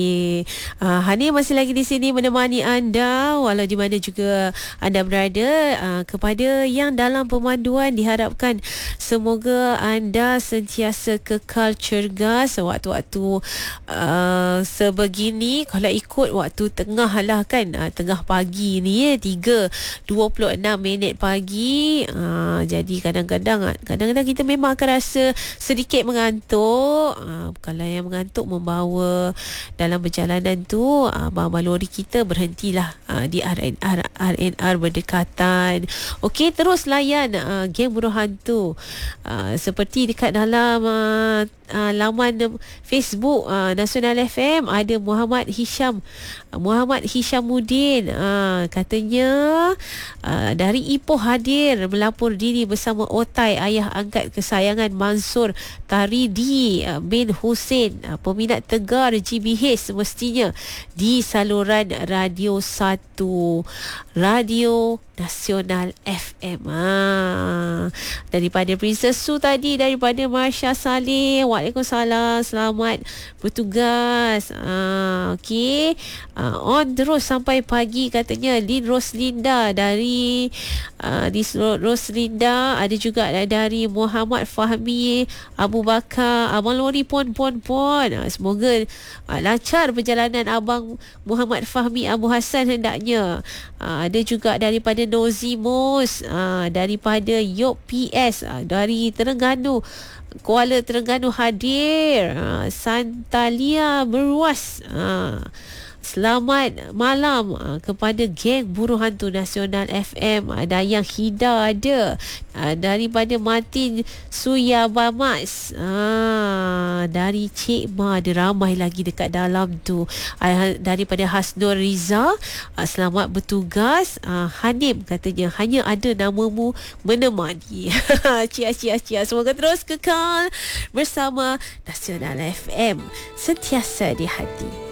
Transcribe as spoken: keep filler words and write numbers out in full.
Uh, Hani masih lagi di sini menemani anda walau di mana juga anda berada. Uh, kepada yang dalam pemanduan, diharapkan semoga anda sentiasa kekal cergas waktu-waktu uh, sebegini. Kalau ikut waktu tengah lah kan, uh, tengah pagi ni eh, tiga dua puluh enam minit pagi. Uh, jadi kadang-kadang kadang-kadang kita memang akan rasa sedikit mengantuk. Uh, kalau yang mengantuk membawa dalam perjalanan tu, abang-abang lori kita berhentilah uh, di R N R R N R berdekatan. Okey, terus layan uh, geng buruh hantu uh, seperti dekat dalam uh, uh, laman Facebook uh, Nasional F M. Ada Muhammad Hisham Muhammad Hishamuddin, uh, katanya uh, dari Ipoh hadir melapor diri bersama Otai, ayah angkat kesayangan Mansur Taridi uh, bin Hussein, uh, peminat tegar G B H semestinya di saluran Radio satu Radio Nasional F M. Ha. Daripada Princess Su tadi, daripada Marsha Saleh, Waalaikumsalam, selamat bertugas. Ha. Okey, ha. On terus sampai pagi katanya. Lin Roslinda dari uh, di Roslinda, ada juga dari Muhammad Fahmi Abu Bakar. Abang lori pon pon pon. Ha. Semoga uh, lancar perjalanan abang Muhammad Fahmi Abu Hassan hendaknya. Uh, ada juga daripada Nozimos, uh, daripada Yok P S, uh, dari Terengganu, Kuala Terengganu hadir. uh, Santalia Berwas, uh, selamat malam uh, kepada geng buruh hantu Nasional F M. Ada yang Hida ada, uh, daripada Martin Suyabamas, uh, dari Cik Ma, ada ramai lagi dekat dalam tu. Uh, daripada Hasnur Riza, uh, selamat bertugas. uh, Hanim katanya hanya ada namamu menemani. Cia cia cia. Semoga terus kekal bersama Nasional F M, sentiasa di hati.